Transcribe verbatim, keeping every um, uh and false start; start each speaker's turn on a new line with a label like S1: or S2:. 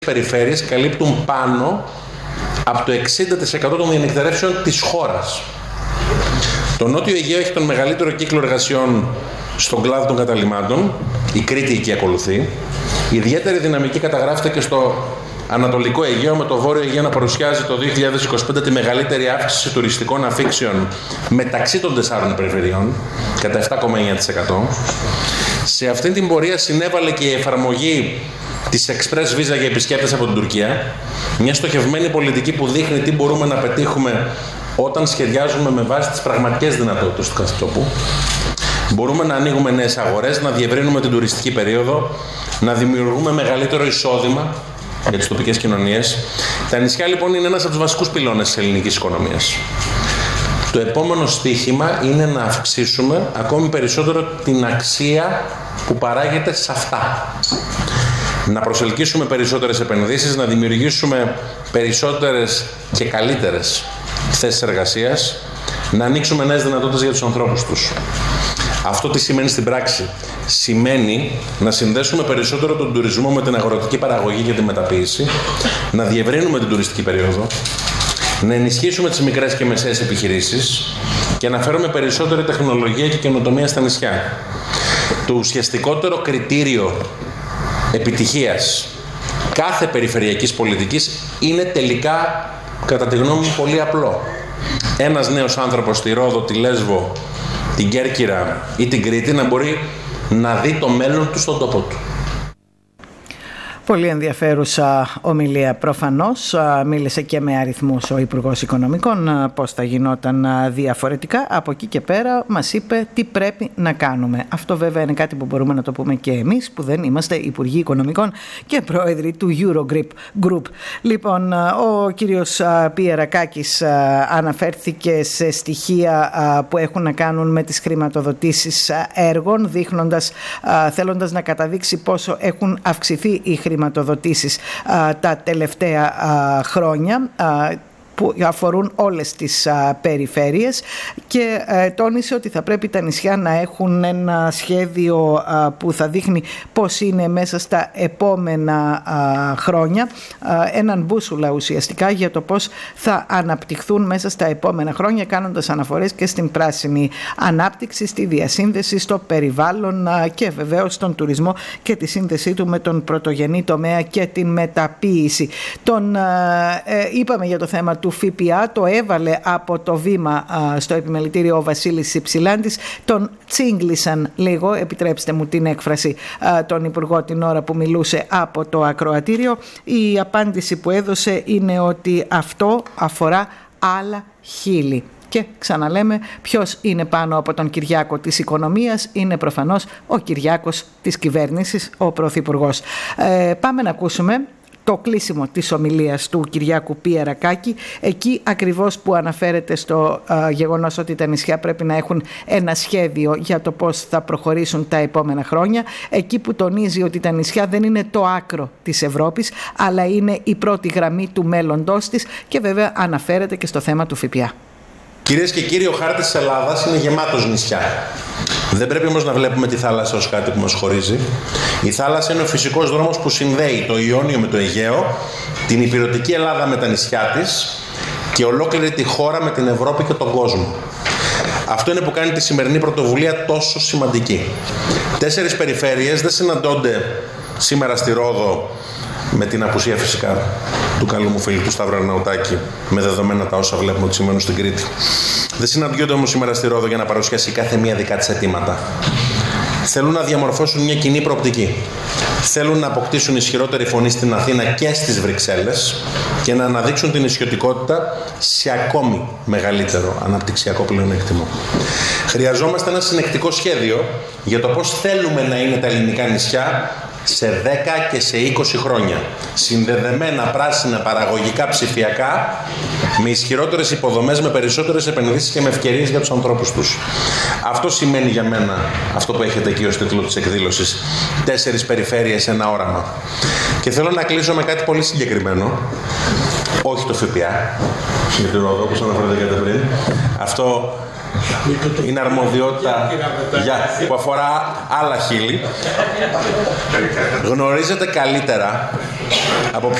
S1: περιφέρειες καλύπτουν πάνω από το εξήντα τοις εκατό των διανυκτερεύσεων της χώρας. Το Νότιο Αιγαίο έχει τον μεγαλύτερο κύκλο εργασιών στον κλάδο των καταλυμάτων. Η Κρήτη εκεί ακολουθεί. Η ιδιαίτερη δυναμική καταγράφεται και στο Ανατολικό Αιγαίο, με το Βόρειο Αιγαίο να παρουσιάζει το δύο χιλιάδες είκοσι πέντε τη μεγαλύτερη αύξηση τουριστικών αφήξεων μεταξύ των τεσσάρων περιφερειών, κατά επτά κόμμα εννέα τοις εκατό. Σε αυτή την πορεία συνέβαλε και η εφαρμογή της Express Visa για επισκέπτες από την Τουρκία, μια στοχευμένη πολιτική που δείχνει τι μπορούμε να πετύχουμε όταν σχεδιάζουμε με βάση τις πραγματικές δυνατότητες του κάθε τόπου. Μπορούμε να ανοίγουμε νέες αγορές, να διευρύνουμε την τουριστική περίοδο, να δημιουργούμε μεγαλύτερο εισόδημα για τις τοπικές κοινωνίες. Τα νησιά λοιπόν είναι ένας από τους βασικούς πυλώνες της ελληνικής οικονομίας. Το επόμενο στίχημα είναι να αυξήσουμε ακόμη περισσότερο την αξία που παράγεται σε αυτά. Να προσελκύσουμε περισσότερες επενδύσεις, να δημιουργήσουμε περισσότερες και καλύτερες θέσεις εργασίας, να ανοίξουμε νέες δυνατότητες για τους ανθρώπους τους. Αυτό τι σημαίνει στην πράξη? Σημαίνει να συνδέσουμε περισσότερο τον τουρισμό με την αγροτική παραγωγή και τη μεταποίηση, να διευρύνουμε την τουριστική περίοδο, να ενισχύσουμε τις μικρές και μεσαίες επιχειρήσεις και να φέρουμε περισσότερη τεχνολογία και καινοτομία στα νησιά. Το ουσιαστικότερο κριτήριο επιτυχίας κάθε περιφερειακής πολιτικής είναι τελικά, κατά τη γνώμη μου, πολύ απλό. Ένας νέος άνθρωπος στη Ρόδο, τη Λέσβο, την Κέρκυρα ή την Κρήτη να μπορεί να δει το μέλλον του στον τόπο του.
S2: Πολύ ενδιαφέρουσα ομιλία προφανώς. Μίλησε και με αριθμούς ο Υπουργός Οικονομικών πώς θα γινόταν διαφορετικά. Από εκεί και πέρα μας είπε τι πρέπει να κάνουμε. Αυτό βέβαια είναι κάτι που μπορούμε να το πούμε και εμείς που δεν είμαστε Υπουργοί Οικονομικών και πρόεδροι του Eurogroup. Λοιπόν, ο κύριος Πιερακάκης αναφέρθηκε σε στοιχεία που έχουν να κάνουν με τις χρηματοδοτήσεις έργων, δείχνοντας, θέλοντας να καταδείξει πόσο έχουν αυξηθεί οι χρηματοδοτήσεις χρηματοδοτήσεις α, τα τελευταία α, χρόνια α, που αφορούν όλες τις α, περιφέρειες και α, τόνισε ότι θα πρέπει τα νησιά να έχουν ένα σχέδιο α, που θα δείχνει πώς είναι μέσα στα επόμενα α, χρόνια, α, έναν μπούσουλα ουσιαστικά για το πώς θα αναπτυχθούν μέσα στα επόμενα χρόνια, κάνοντας αναφορές και στην πράσινη ανάπτυξη, στη διασύνδεση, στο περιβάλλον α, και βεβαίως στον τουρισμό και τη σύνδεσή του με τον πρωτογενή τομέα και την μεταποίηση. Τον, α, ε, είπαμε για το θέμα του ΦΠΑ, το έβαλε από το βήμα α, στο επιμελητήριο ο Βασίλης Υψηλάντης, τον τσίγκλισαν λίγο, επιτρέψτε μου την έκφραση, α, τον Υπουργό την ώρα που μιλούσε από το ακροατήριο. Η απάντηση που έδωσε είναι ότι αυτό αφορά άλλα χείλη. Και ξαναλέμε, ποιος είναι πάνω από τον Κυριάκο της οικονομίας? Είναι προφανώς ο Κυριάκος της κυβέρνησης, ο Πρωθυπουργός. Ε, πάμε να ακούσουμε το κλείσιμο της ομιλίας του Κυριάκου Πιερακάκη, εκεί ακριβώς που αναφέρεται στο α, γεγονός ότι τα νησιά πρέπει να έχουν ένα σχέδιο για το πώς θα προχωρήσουν τα επόμενα χρόνια, εκεί που τονίζει ότι τα νησιά δεν είναι το άκρο της Ευρώπης, αλλά είναι η πρώτη γραμμή του μέλλοντός της και βέβαια αναφέρεται και στο θέμα του ΦΠΑ.
S1: Κυρίες και κύριοι, ο χάρτης της Ελλάδας είναι γεμάτος νησιά. Δεν πρέπει όμως να βλέπουμε τη θάλασσα ως κάτι που μας χωρίζει. Η θάλασσα είναι ο φυσικός δρόμος που συνδέει το Ιόνιο με το Αιγαίο, την ηπειρωτική Ελλάδα με τα νησιά της και ολόκληρη τη χώρα με την Ευρώπη και τον κόσμο. Αυτό είναι που κάνει τη σημερινή πρωτοβουλία τόσο σημαντική. Τέσσερις περιφέρειες δεν συναντώνται σήμερα στη Ρόδο, με την απουσία φυσικά του καλού μου φίλου του Σταύρου Αρναουτάκη, με δεδομένα τα όσα βλέπουμε ότι σημαίνουν στην Κρήτη. Δεν συναντιόνται όμως σήμερα στη Ρόδο για να παρουσιάσει κάθε μία δικά της αιτήματα. Θέλουν να διαμορφώσουν μια κοινή προοπτική. Θέλουν να αποκτήσουν ισχυρότερη φωνή στην Αθήνα και στις Βρυξέλλες και να αναδείξουν την ισιωτικότητα σε ακόμη μεγαλύτερο αναπτυξιακό πλεονέκτημα. Χρειαζόμαστε ένα συνεκτικό σχέδιο για το πώς θέλουμε να είναι τα ελληνικά νησιά σε δέκα και σε είκοσι χρόνια. Συνδεδεμένα, πράσινα, παραγωγικά, ψηφιακά, με ισχυρότερες υποδομές, με περισσότερες επενδύσεις και με ευκαιρίες για τους ανθρώπους τους. Αυτό σημαίνει για μένα αυτό που έχετε εκεί ως τίτλο της εκδήλωσης. Τέσσερις περιφέρειες, ένα όραμα. Και θέλω να κλείσω με κάτι πολύ συγκεκριμένο. Όχι το ΦΠΑ, για την Ρόδο, όπως αναφέρατε και πριν. Αυτό είναι αρμοδιότητα για, που αφορά άλλα χείλη. Γνωρίζετε καλύτερα από